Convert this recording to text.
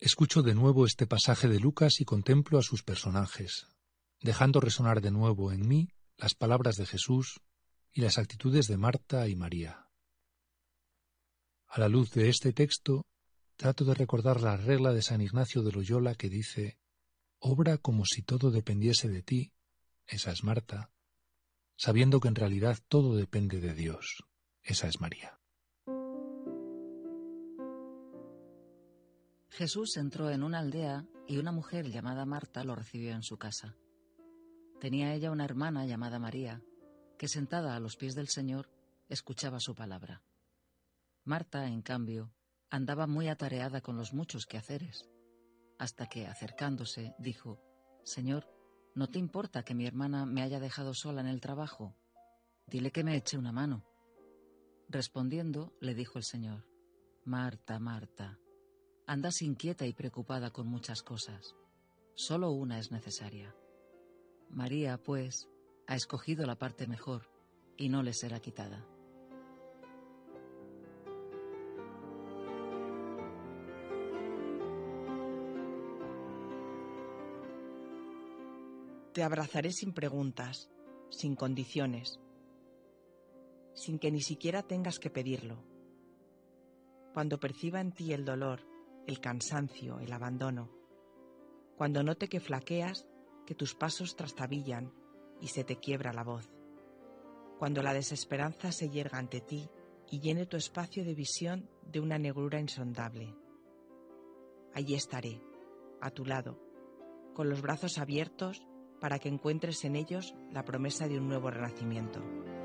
Escucho de nuevo este pasaje de Lucas y contemplo a sus personajes, dejando resonar de nuevo en mí las palabras de Jesús y las actitudes de Marta y María. A la luz de este texto, trato de recordar la regla de San Ignacio de Loyola que dice: obra como si todo dependiese de ti, esa es Marta, sabiendo que en realidad todo depende de Dios, esa es María. Jesús entró en una aldea y una mujer llamada Marta lo recibió en su casa. Tenía ella una hermana llamada María, que sentada a los pies del Señor escuchaba su palabra. Marta, en cambio, andaba muy atareada con los muchos quehaceres, hasta que, acercándose, dijo: Señor, ¿no te importa que mi hermana me haya dejado sola en el trabajo? Dile que me eche una mano. Respondiendo, le dijo el Señor: Marta, Marta, andas inquieta y preocupada con muchas cosas. Solo una es necesaria. María, pues, ha escogido la parte mejor, y no le será quitada. Te abrazaré sin preguntas, sin condiciones, sin que ni siquiera tengas que pedirlo. Cuando perciba en ti el dolor, el cansancio, el abandono, cuando note que flaqueas, que tus pasos trastabillan y se te quiebra la voz, cuando la desesperanza se yerga ante ti y llene tu espacio de visión de una negrura insondable. Allí estaré, a tu lado, con los brazos abiertos para que encuentres en ellos la promesa de un nuevo renacimiento.